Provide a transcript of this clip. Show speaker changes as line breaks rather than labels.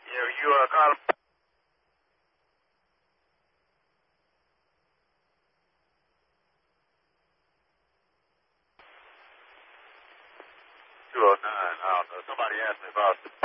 You call. 209. I don't know. Somebody asked me about